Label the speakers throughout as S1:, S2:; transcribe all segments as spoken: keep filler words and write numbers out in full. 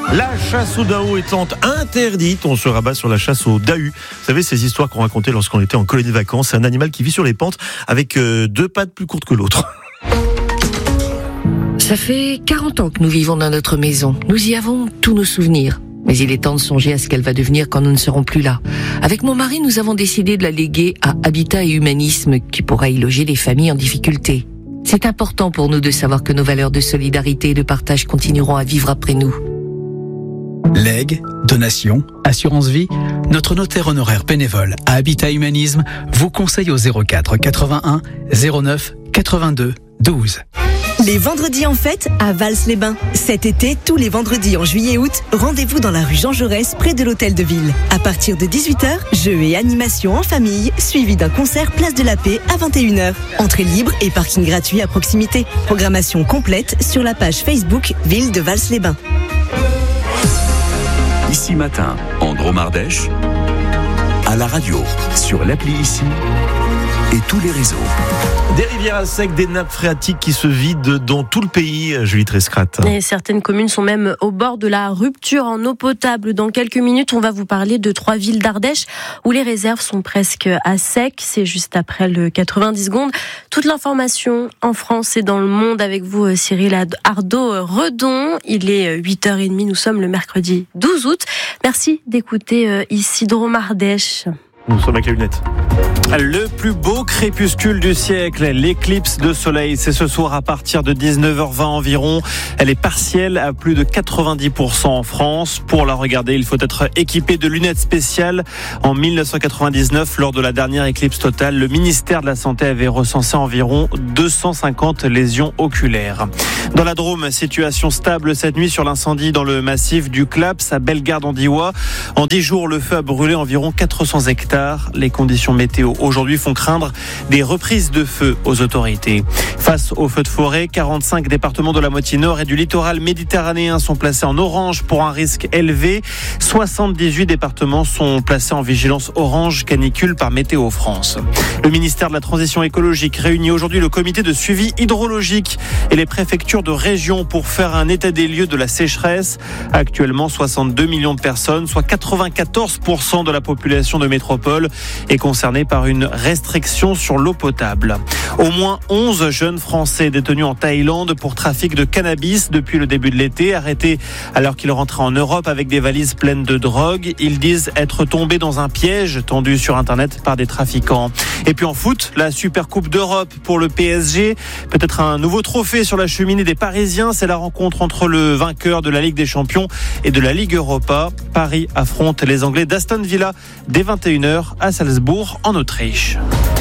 S1: La chasse au dao étant interdite, on se rabat sur la chasse au dahu. Vous savez, ces histoires qu'on racontait lorsqu'on était en colonie de vacances. C'est un animal qui vit sur les pentes avec euh, deux pattes plus courtes que l'autre.
S2: Ça fait quarante ans que nous vivons dans notre maison. Nous y avons tous nos souvenirs. Mais il est temps de songer à ce qu'elle va devenir quand nous ne serons plus là. Avec mon mari, nous avons décidé de la léguer à Habitat et Humanisme, qui pourra y loger les familles en difficulté. C'est important pour nous de savoir que nos valeurs de solidarité et de partage continueront à vivre après nous.
S3: Legs, donations, assurance vie, notre notaire honoraire bénévole à Habitat Humanisme vous conseille au zéro quatre quatre-vingt-un zéro neuf quatre-vingt-deux douze.
S4: Les vendredis en fête à Vals-les-Bains. Cet été, tous les vendredis en juillet et août, rendez-vous dans la rue Jean Jaurès, près de l'Hôtel de Ville. À partir de dix-huit heures, jeux et animations en famille, suivi d'un concert Place de la Paix à vingt et une heures. Entrée libre et parking gratuit à proximité. Programmation complète sur la page Facebook Ville de Vals-les-Bains.
S5: Ici Matin, en Drôme-Ardèche, à la radio, sur l'appli Ici et tous les réseaux.
S1: Des rivières à sec, des nappes phréatiques qui se vident dans tout le pays, Julie Trescrat.
S6: Et certaines communes sont même au bord de la rupture en eau potable. Dans quelques minutes, on va vous parler de trois villes d'Ardèche où les réserves sont presque à sec. C'est juste après le quatre-vingt-dix secondes. Toute l'information en France et dans le monde avec vous, Cyril Ardo-Redon. Il est huit heures trente, nous sommes le mercredi douze août. Merci d'écouter ici Drôme-Ardèche.
S1: Nous sommes avec les lunettes.
S7: Le plus beau crépuscule du siècle, l'éclipse de soleil, c'est ce soir à partir de dix-neuf heures vingt environ. Elle est partielle à plus de quatre-vingt-dix pour cent en France. Pour la regarder, il faut être équipé de lunettes spéciales. En dix-neuf cent quatre-vingt-dix-neuf, lors de la dernière éclipse totale, le ministère de la Santé avait recensé environ deux cent cinquante lésions oculaires. Dans la Drôme, situation stable cette nuit sur l'incendie dans le massif du Claps à Bellegarde-en-Diois. En dix jours, le feu a brûlé environ quatre cents hectares. Les conditions météo aujourd'hui font craindre des reprises de feu aux autorités. Face aux feux de forêt, quarante-cinq départements de la moitié nord et du littoral méditerranéen sont placés en orange pour un risque élevé. soixante-dix-huit départements sont placés en vigilance orange canicule par Météo France. Le ministère de la Transition écologique réunit aujourd'hui le comité de suivi hydrologique et les préfectures de région pour faire un état des lieux de la sécheresse. Actuellement, soixante-deux millions de personnes, soit quatre-vingt-quatorze pour cent de la population de métropole, est concernée par une restriction sur l'eau potable. Au moins onze jeunes Français détenus en Thaïlande pour trafic de cannabis depuis le début de l'été, arrêtés alors qu'ils rentraient en Europe avec des valises pleines de drogue. Ils disent être tombés dans un piège tendu sur Internet par des trafiquants. Et puis en foot, la Super Coupe d'Europe pour le P S G. Peut-être un nouveau trophée sur la cheminée des Parisiens. C'est la rencontre entre le vainqueur de la Ligue des Champions et de la Ligue Europa. Paris affronte les Anglais d'Aston Villa dès vingt et une heures à Salzbourg en Autriche.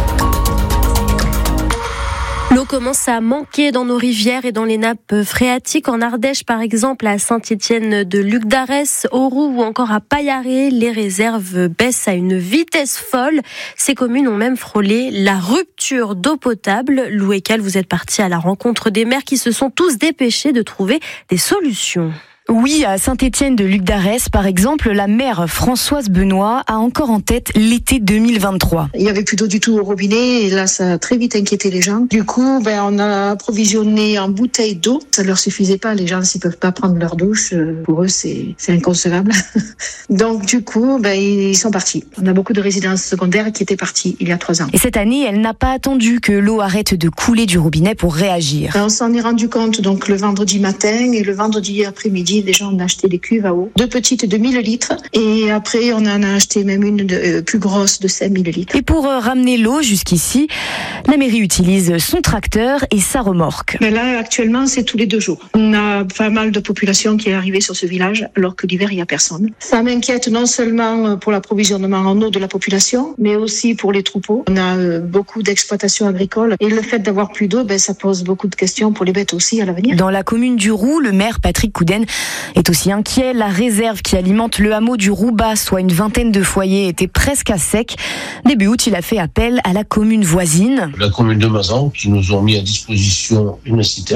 S6: L'eau commence à manquer dans nos rivières et dans les nappes phréatiques. En Ardèche, par exemple, à Saint-Étienne de Lugdarès, au Roux ou encore à Paillaré, les réserves baissent à une vitesse folle. Ces communes ont même frôlé la rupture d'eau potable. Lou et Cal, vous êtes partis à la rencontre des maires qui se sont tous dépêchés de trouver des solutions.
S8: Oui, à Saint-Étienne de Lugdarès, par exemple, la maire Françoise Benoît a encore en tête l'été deux mille vingt-trois.
S9: Il y avait plus d'eau du tout au robinet et là, ça a très vite inquiété les gens. Du coup, ben, on a approvisionné en bouteilles d'eau. Ça leur suffisait pas. Les gens, s'ils peuvent pas prendre leur douche, pour eux, c'est, c'est inconcevable. Donc, du coup, ben, ils sont partis. On a beaucoup de résidences secondaires qui étaient parties il y a trois ans.
S8: Et cette année, elle n'a pas attendu que l'eau arrête de couler du robinet pour réagir.
S9: Ben, on s'en est rendu compte donc le vendredi matin et le vendredi après-midi. Déjà, on a acheté des cuves à eau, deux petites de mille litres, et après, on en a acheté même une de, euh, plus grosse de cinq mille litres.
S8: Et pour euh, ramener l'eau jusqu'ici, la mairie utilise son tracteur et sa remorque.
S9: Mais là, actuellement, c'est tous les deux jours. On a pas mal de population qui est arrivée sur ce village, alors que l'hiver, il n'y a personne. Ça m'inquiète non seulement pour l'approvisionnement en eau de la population, mais aussi pour les troupeaux. On a euh, beaucoup d'exploitations agricoles, et le fait d'avoir plus d'eau, ben, ça pose beaucoup de questions pour les bêtes aussi à l'avenir.
S8: Dans la commune du Roux, le maire Patrick Couden est aussi inquiet. La réserve qui alimente le hameau du Roubat, soit une vingtaine de foyers, était presque à sec. Début août, il a fait appel à la commune voisine.
S10: La commune de Mazan qui nous ont mis à disposition une citerne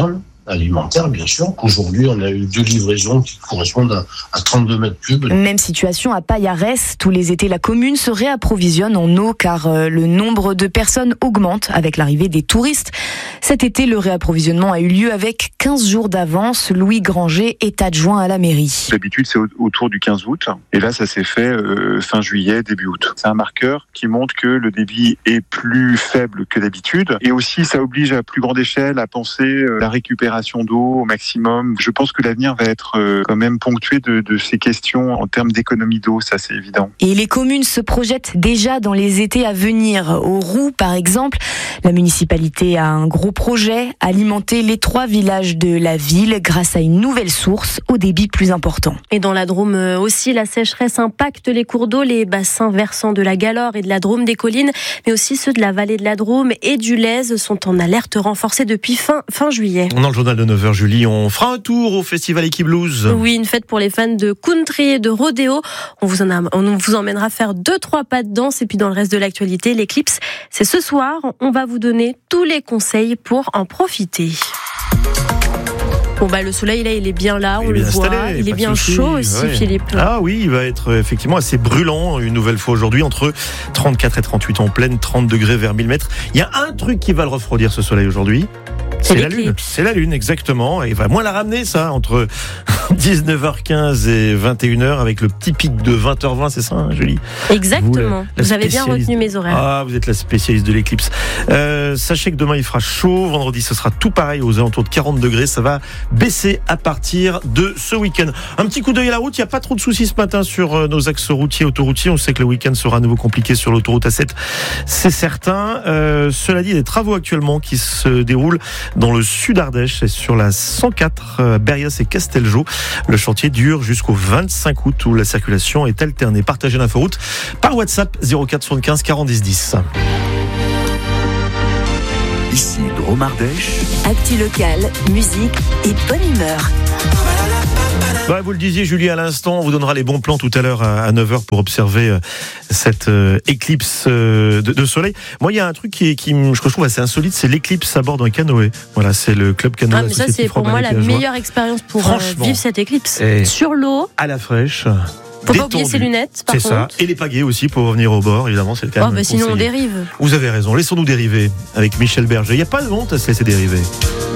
S10: alimentaire, bien sûr. Aujourd'hui, on a eu deux livraisons qui correspondent à, à trente-deux mètres cubes.
S8: Même situation à Paillarès. Tous les étés, la commune se réapprovisionne en eau car euh, le nombre de personnes augmente avec l'arrivée des touristes. Cet été, le réapprovisionnement a eu lieu avec quinze jours d'avance. Louis Granger est adjoint à la mairie.
S11: D'habitude, c'est autour du quinze août. Et là, ça s'est fait euh, fin juillet, début août. C'est un marqueur qui montre que le débit est plus faible que d'habitude. Et aussi, ça oblige à plus grande échelle à penser euh, la récupération d'eau au maximum. Je pense que l'avenir va être euh, quand même ponctué de, de ces questions en termes d'économie d'eau, ça c'est évident.
S8: Et les communes se projettent déjà dans les étés à venir. Au Roux, par exemple, la municipalité a un gros projet, alimenter les trois villages de la ville grâce à une nouvelle source au débit plus important.
S6: Et dans la Drôme aussi, la sécheresse impacte les cours d'eau, les bassins versants de la Galore et de la Drôme des collines, mais aussi ceux de la vallée de la Drôme et du Lez sont en alerte renforcée depuis fin, fin juillet.
S1: Dans le journal de neuf heures, Julie, on fera un tour au festival Equi Blues.
S6: Oui, une fête pour les fans de country et de rodéo. On vous, en a, on vous emmènera faire deux, trois pas de danse. Et puis dans le reste de l'actualité, l'éclipse, c'est ce soir. On va vous donner tous les conseils pour en profiter. Bon bah le soleil là il est bien là, on le voit, il est bien chaud aussi, ouais. Philippe.
S1: Ah oui, il va être effectivement assez brûlant une nouvelle fois aujourd'hui, entre trente-quatre et trente-huit en pleine, trente degrés vers mille mètres. Il y a un truc qui va le refroidir ce soleil aujourd'hui. C'est, c'est la lune, c'est la lune exactement, et il va moins la ramener ça entre dix-neuf heures quinze et vingt et une heures avec le petit pic de vingt heures vingt, c'est ça, hein, Julie ?
S6: Exactement. Vous, la, la vous avez bien retenu mes horaires.
S1: Ah, vous êtes la spécialiste de l'éclipse. Euh, sachez que demain il fera chaud, vendredi ce sera tout pareil aux alentours de quarante degrés, ça va baisser à partir de ce week-end. Un petit coup d'œil à la route, il n'y a pas trop de soucis ce matin sur nos axes routiers, autoroutiers. On sait que le week-end sera à nouveau compliqué sur l'autoroute A sept, c'est certain. Euh, cela dit, il y a des travaux actuellement qui se déroulent dans le sud Ardèche, c'est sur la cent quatre, euh, Berrios et Casteljo. Le chantier dure jusqu'au vingt-cinq août où la circulation est alternée. Partagez l'inforoute par WhatsApp zéro quatre soixante-quinze quarante dix dix.
S5: Ici Drôme Ardèche.
S4: Actu local, musique et bonne humeur.
S1: Ouais, vous le disiez Julie à l'instant, on vous donnera les bons plans tout à l'heure à neuf heures pour observer euh, cette euh, éclipse euh, de, de soleil. Moi il y a un truc qui, qui je trouve assez insolite, c'est l'éclipse à bord d'un canoë. Voilà, c'est le club canoë.
S6: Ah, mais ça c'est pour moi la meilleure expérience pour euh, vivre cette éclipse. Sur l'eau,
S1: à la fraîche.
S6: Faut pas oublier ses lunettes, par
S1: c'est
S6: contre.
S1: ça, et les pagaies aussi pour revenir au bord, évidemment, c'est le cas.
S6: Oh, bah sinon on dérive.
S1: Vous avez raison, laissons-nous dériver avec Michel Berger. Il n'y a pas de honte à se laisser dériver.